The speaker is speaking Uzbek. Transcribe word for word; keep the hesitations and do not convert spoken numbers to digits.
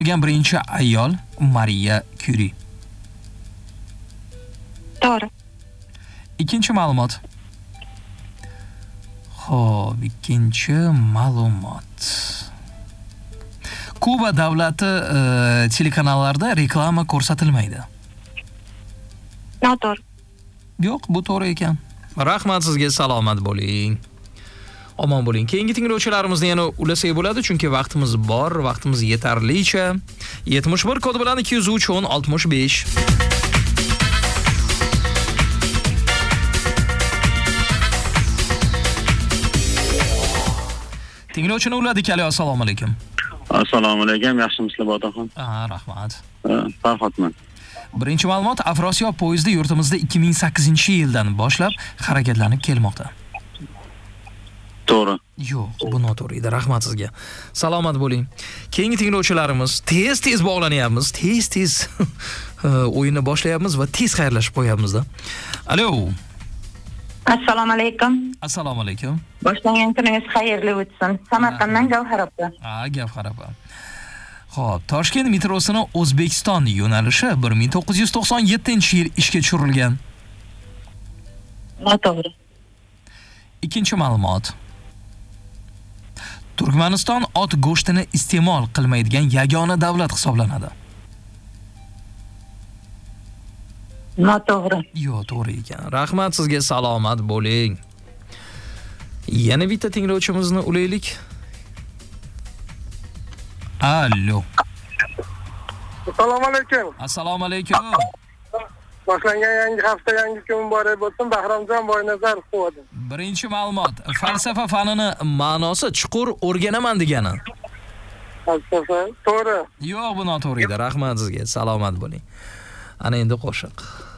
birinchi ayol Mariya Kyuri. To'g'ri. Ikkinchi ma'lumot. Xo'p, ikkinchi ma'lumot. Kuba davlati e, telekanallarda reklama ko'rsatilmaydi. Noto'g'ri. Yo'q, bu to'g'ri ekan. Rahmat sizga, salomat bo'ling. Omon bo'ling. Keyingi tinglovchilarimizni yana ulasak bo'ladi, chunki vaqtimiz bor, vaqtimiz yetarlicha. yetmish bir kodi bilan ikki yuz uch o'n oltmish besh. Tinglovchini uladik. Alo, assalomu alaykum. Assalomu alaykum, yaxshimisizlar Botaxon? Ha, rahmat. Farhodman. Birinchi ma'lumot, Afrosiyob poyezdi yurtimizda ikki ming sakkizinchi yildan boshlab harakatlanib kelmoqda. To'g'ri. Yo'q, bu noto'g'ri edi. Rahmat sizga. Salomat bo'ling. Keyingi tinglovchilarimiz tez-tez bog'lanyapmiz, tez-tez o'yinni boshlayapmiz va tez xayrlashib qo'yapmiz-da. Alo. Assalomu alaykum. Assalomu alaykum. Boshlangan kuningiz xayrli o'tsin. Samarqanddan Gavhar opa. Ha, Gavhar opa. Xo'p, Toshkent metrosining O'zbekiston yo'nalishi bir ming to'qqiz yuz to'qson yettinchi yil ishga tushirilgan. Noto'g'ri. Ikkinchi ma'lumot. Turkmaniston ot go'shtini iste'mol qilmaydigan yagona davlat hisoblanadi. Noto'g'ri. Yo'q, to'g'ri ekan. Rahmat sizga, salomat bo'ling. Yana bitta tinglovchimizni ulaylik. Allo. Assalomu alaykum. Assalomu alaykum. Boshlangan yangi hafta, yangi kun muborak bo'lsin. Bahromjon Boynazarov qo'ydim. Birinchi ma'lumot. Falsafa fanini ma'nosi chuqur o'rganaman degani. Falsafa, to'g'ri. Yo'q, bu noto'g'ri edi. Rahmat sizga, salomat bo'ling. Ana endi qo'shiq.